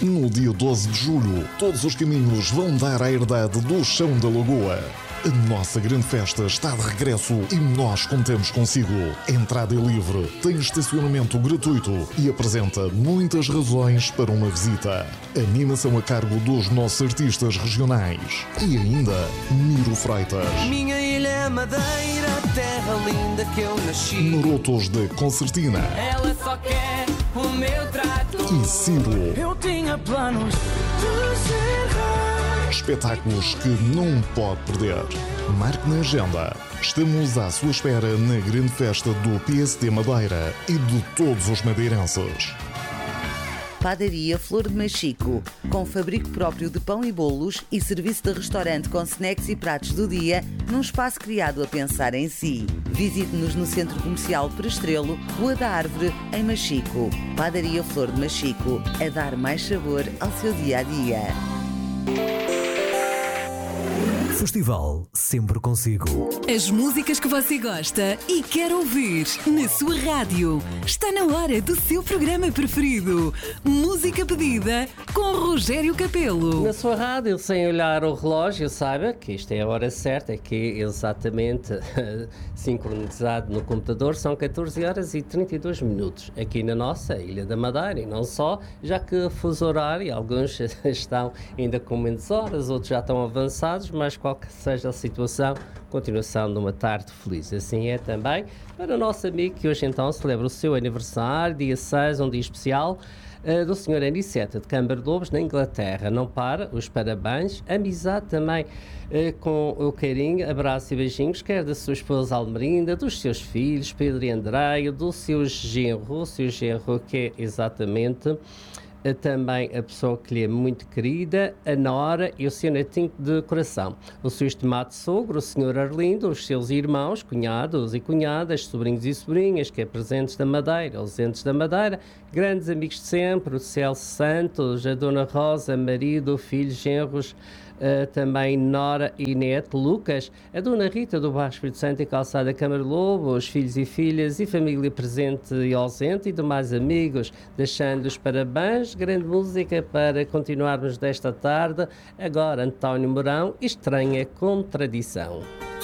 No dia 12 de julho, todos os caminhos vão dar à herdade do Chão da Lagoa. A nossa grande festa está de regresso e nós contamos consigo. A entrada é livre, tem estacionamento gratuito e apresenta muitas razões para uma visita. Animação a cargo dos nossos artistas regionais. E ainda, Miro Freitas. Minha ilha é Madeira, terra linda que eu nasci. Marotos da Concertina. Ela só quer o meu trato. E Ciro. Eu tinha planos de ser rei. Espetáculos que não pode perder. Marque na agenda. Estamos à sua espera na grande festa do PSD Madeira e de todos os madeirenses. Padaria Flor de Machico, com fabrico próprio de pão e bolos e serviço de restaurante com snacks e pratos do dia, num espaço criado a pensar em si. Visite-nos no Centro Comercial Perestrelo, Rua da Árvore, em Machico. Padaria Flor de Machico, a dar mais sabor ao seu dia-a-dia. Festival sempre consigo. As músicas que você gosta e quer ouvir na sua rádio. Está na hora do seu programa preferido. Música pedida com Rogério Capelo. Na sua rádio, sem olhar o relógio, saiba que isto é a hora certa, é que exatamente sincronizado no computador são 14 horas e 32 minutos. Aqui na nossa Ilha da Madeira e não só, já que fuso horário, alguns estão ainda com menos horas, outros já estão avançados, mas qual que seja a situação, continuação de uma tarde feliz. Assim é também para o nosso amigo que hoje então celebra o seu aniversário, dia 6, um dia especial, do Sr. Aniceta de Câmara de Lobos, na Inglaterra. Não para, os parabéns, amizade também com o carinho, abraço e beijinhos, quer da sua esposa Almerinda, dos seus filhos, Pedro e Andréia, do seu genro, que é exatamente também a pessoa que lhe é muito querida, a nora e o seu netinho de coração. O seu estimado sogro, o Sr. Arlindo, os seus irmãos, cunhados e cunhadas, sobrinhos e sobrinhas, que é presentes da Madeira, ausentes da Madeira, grandes amigos de sempre, o Celso Santos, a Dona Rosa, marido, filhos, genros, também Nora e Neto, Lucas, a Dona Rita do Bairro Espírito Santo e Calçada Câmara Lobo, os filhos e filhas e família presente e ausente e demais amigos, deixando os parabéns, grande música para continuarmos desta tarde. Agora António Mourão, Estranha Contradição.